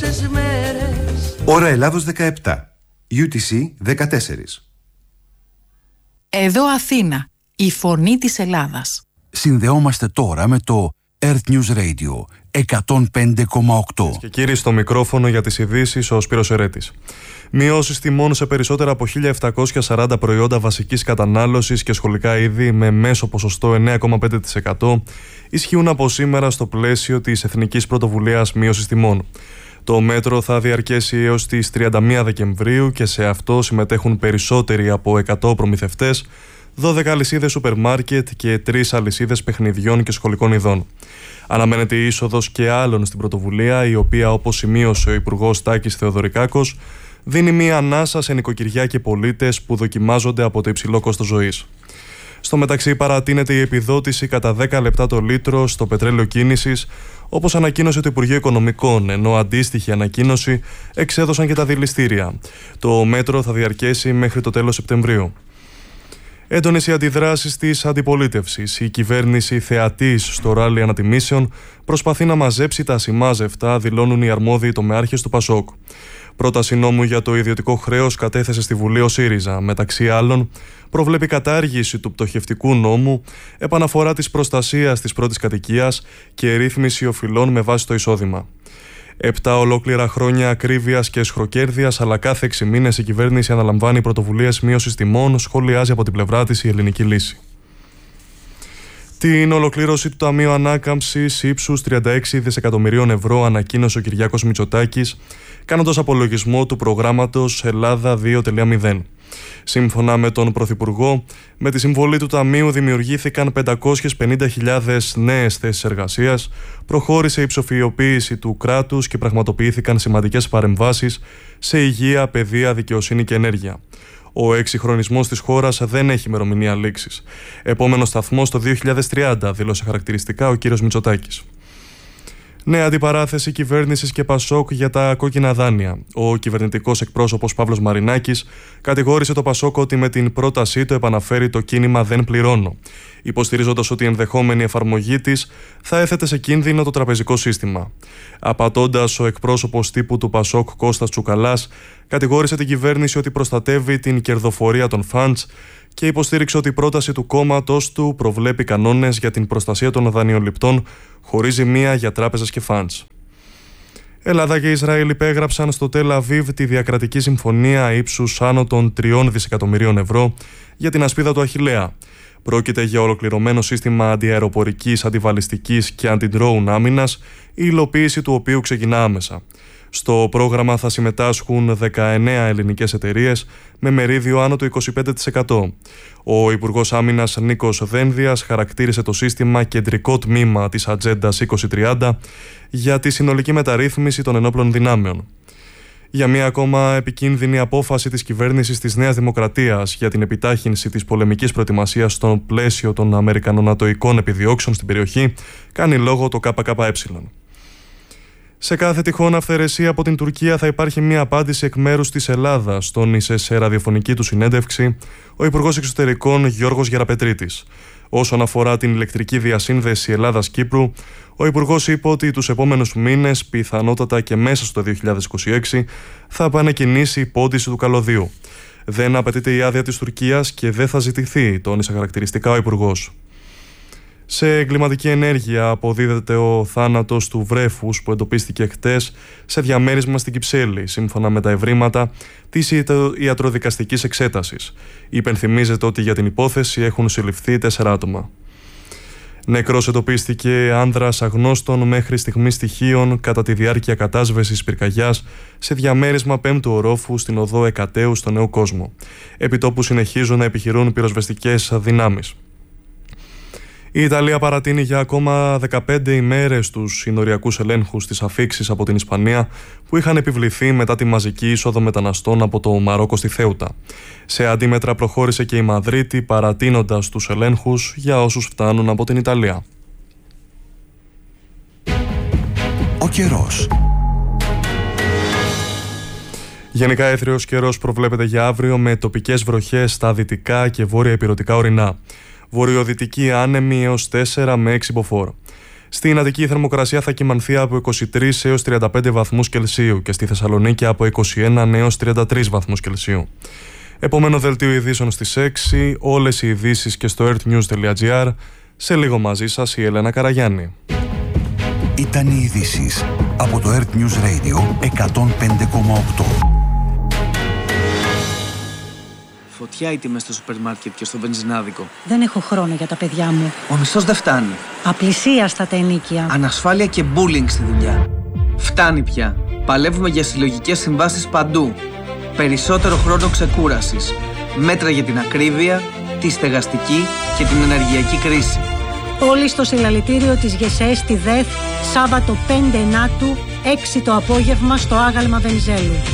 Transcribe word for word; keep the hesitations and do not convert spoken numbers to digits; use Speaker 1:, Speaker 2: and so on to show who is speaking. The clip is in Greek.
Speaker 1: τόσες μέρες.
Speaker 2: Ώρα Ελλάδος δεκαεπτά, γιου τι σι δεκατέσσερα.
Speaker 3: Εδώ Αθήνα, η φωνή της Ελλάδας.
Speaker 4: Συνδεόμαστε τώρα με το Earth News Radio εκατόν πέντε κόμμα οκτώ.
Speaker 5: Και κύριοι, στο μικρόφωνο για τις ειδήσεις ο Σπύρος Ερέτης. Μειώσεις τιμών σε περισσότερα από χίλια επτακόσια σαράντα προϊόντα βασικής κατανάλωσης και σχολικά είδη με μέσο ποσοστό εννέα κόμμα πέντε τοις εκατό ισχύουν από σήμερα στο πλαίσιο της Εθνικής Πρωτοβουλίας Μείωσης Τιμών. Το μέτρο θα διαρκέσει έως τις τριάντα μία Δεκεμβρίου και σε αυτό συμμετέχουν περισσότεροι από εκατό προμηθευτές, δώδεκα αλυσίδες σούπερ μάρκετ και τρεις αλυσίδες παιχνιδιών και σχολικών ειδών. Αναμένεται η είσοδος και άλλων στην πρωτοβουλία, η οποία, όπως σημείωσε ο Υπουργός Τάκης Θεοδωρικάκος, δίνει μία ανάσα σε νοικοκυριά και πολίτες που δοκιμάζονται από το υψηλό κόστος ζωής. Στο μεταξύ, παρατείνεται η επιδότηση κατά δέκα λεπτά το λίτρο στο πετρέλαιο κίνησης, όπως ανακοίνωσε το Υπουργείο Οικονομικών, ενώ αντίστοιχη ανακοίνωση εξέδωσαν και τα δηληστήρια. Το μέτρο θα διαρκέσει μέχρι το τέλος Σεπτεμβρίου. Έντονες οι αντιδράσεις της αντιπολίτευσης. Η κυβέρνηση θεατής στο ράλι ανατιμήσεων προσπαθεί να μαζέψει τα ασημάζευτα, δηλώνουν οι αρμόδιοι τομεάρχες του Πασόκ. Πρόταση νόμου για το ιδιωτικό χρέος κατέθεσε στη Βουλή ο ΣΥΡΙΖΑ. Μεταξύ άλλων, προβλέπει κατάργηση του πτωχευτικού νόμου, επαναφορά της προστασίας της πρώτης κατοικίας και ρύθμιση οφειλών με βάση το εισόδημα. Επτά ολόκληρα χρόνια ακρίβειας και σχροκέρδειας, αλλά κάθε έξι μήνες η κυβέρνηση αναλαμβάνει πρωτοβουλίες μείωσης τιμών, σχολιάζει από την πλευρά της η Ελληνική Λύση. Την ολοκλήρωση του Ταμείου Ανάκαμψης ύψους τριάντα έξι δισεκατομμυρίων ευρώ ανακοίνωσε ο Κυριάκος Μητσοτάκης, κάνοντας απολογισμό του προγράμματος Ελλάδα δύο κόμμα μηδέν. Σύμφωνα με τον Πρωθυπουργό, με τη συμβολή του Ταμείου δημιουργήθηκαν πεντακόσιες πενήντα χιλιάδες νέες θέσεις εργασίας, προχώρησε η ψηφιοποίηση του κράτους και πραγματοποιήθηκαν σημαντικές παρεμβάσεις σε υγεία, παιδεία, δικαιοσύνη και ενέργεια. Ο εξυγχρονισμός της χώρας δεν έχει ημερομηνία λήξης. Επόμενος σταθμός το δύο χιλιάδες τριάντα, δήλωσε χαρακτηριστικά ο κύριος Μητσοτάκης. Νέα αντιπαράθεση κυβέρνησης και Πασόκ για τα κόκκινα δάνεια. Ο κυβερνητικός εκπρόσωπος Παύλος Μαρινάκης κατηγόρησε το Πασόκ ότι με την πρότασή του επαναφέρει το κίνημα «Δεν πληρώνω», υποστηρίζοντας ότι η ενδεχόμενη εφαρμογή της θα έθετε σε κίνδυνο το τραπεζικό σύστημα. Απατώντας, ο εκπρόσωπος τύπου του Πασόκ Κώστας Τσουκαλάς κατηγόρησε την κυβέρνηση ότι προστατεύει την κερδοφορία των φαντς και υποστήριξε ότι η πρόταση του κόμματος του προβλέπει κανόνες για την προστασία των δανειοληπτών χωρίς ζημία για τράπεζες και φαντς. Ελλάδα και Ισραήλ υπέγραψαν στο Τελ Αβίβ τη διακρατική συμφωνία ύψους άνω των τριών δισεκατομμυρίων ευρώ για την ασπίδα του Αχιλλέα. Πρόκειται για ολοκληρωμένο σύστημα αντιαεροπορικής, αντιβαλιστικής και αντι-drone άμυνας, η υλοποίηση του οποίου ξεκινά άμεσα. Στο πρόγραμμα θα συμμετάσχουν δεκαεννέα ελληνικές εταιρείες με μερίδιο άνω του είκοσι πέντε τοις εκατό. Ο Υπουργός Άμυνας Νίκος Δένδιας χαρακτήρισε το σύστημα κεντρικό τμήμα της Ατζέντας είκοσι τριάντα για τη συνολική μεταρρύθμιση των ενόπλων δυνάμεων. Για μια ακόμα επικίνδυνη απόφαση της κυβέρνησης της Νέας Δημοκρατίας για την επιτάχυνση της πολεμικής προετοιμασίας στο πλαίσιο των αμερικανονατοικών επιδιώξεων στην περιοχή κάνει λόγο το ΚΚΕ. Σε κάθε τυχόν αυθαιρεσία από την Τουρκία θα υπάρχει μια απάντηση εκ μέρους της Ελλάδας, τόνισε σε ραδιοφωνική του συνέντευξη ο Υπουργός Εξωτερικών Γιώργος Γεραπετρίτης. Όσον αφορά την ηλεκτρική διασύνδεση Ελλάδας-Κύπρου, ο Υπουργός είπε ότι τους επόμενους μήνες, πιθανότατα και μέσα στο δύο χιλιάδες είκοσι έξι, θα επανεκκινήσει η πόντιση του καλωδίου. Δεν απαιτείται η άδεια της Τουρκίας και δεν θα ζητηθεί, τόνισε χαρακτηριστικά ο Υπουργός. Σε εγκληματική ενέργεια αποδίδεται ο θάνατος του βρέφους που εντοπίστηκε χτες σε διαμέρισμα στην Κυψέλη, σύμφωνα με τα ευρήματα της ιατροδικαστικής εξέτασης. Υπενθυμίζεται ότι για την υπόθεση έχουν συλληφθεί τέσσερα άτομα. Νεκρός εντοπίστηκε άνδρας αγνώστων μέχρι στιγμής στοιχείων κατά τη διάρκεια κατάσβεσης πυρκαγιάς σε διαμέρισμα πέμπτου ορόφου στην οδό Εκατέου στο Νέο Κόσμο. Επιτόπου συνεχίζουν να επιχειρούν πυροσβεστικές δυνάμεις. Η Ιταλία παρατείνει για ακόμα δεκαπέντε ημέρες τους συνοριακούς ελέγχους της αφίξης από την Ισπανία που είχαν επιβληθεί μετά τη μαζική είσοδο μεταναστών από το Μαρόκο στη Θέουτα. Σε αντίμετρα προχώρησε και η Μαδρίτη παρατείνοντας τους ελέγχους για όσους φτάνουν από την Ιταλία.
Speaker 4: Ο καιρός.
Speaker 5: Γενικά έθριος καιρός προβλέπεται για αύριο με τοπικές βροχές στα δυτικά και βόρεια ηπειρωτικά ορεινά. Βορειοδυτική άνεμη έως τέσσερα με έξι μποφόρ. Στην Αττική η θερμοκρασία θα κυμανθεί από είκοσι τρεις έως τριάντα πέντε βαθμούς Κελσίου και στη Θεσσαλονίκη από είκοσι ένα έως τριάντα τρεις βαθμούς Κελσίου. Επόμενο δελτίο ειδήσεων στις έξι, όλες οι ειδήσεις και στο earthnews τελεία gr. Σε λίγο μαζί σας η Έλενα Καραγιάννη.
Speaker 4: Ήταν οι ειδήσεις από το Earth News Radio εκατόν πέντε κόμμα οκτώ.
Speaker 1: Φωτιά οι τιμές στο σούπερ μάρκετ και στο βενζινάδικο.
Speaker 6: Δεν έχω χρόνο για τα παιδιά μου.
Speaker 1: Ο μισθός δεν φτάνει.
Speaker 6: Απλησίαστα τα ενοίκια.
Speaker 1: Ανασφάλεια και bullying στη δουλειά. Φτάνει πια. Παλεύουμε για συλλογικές συμβάσεις παντού. Περισσότερο χρόνο ξεκούρασης. Μέτρα για την ακρίβεια, τη στεγαστική και την ενεργειακή κρίση.
Speaker 6: Όλοι στο συλλαλητήριο της ΓΕΣΕ στη ΔΕΘ, Σάββατο πέντε Ενάτου, έξι το απόγευμα στο άγαλμα Βενιζέλου.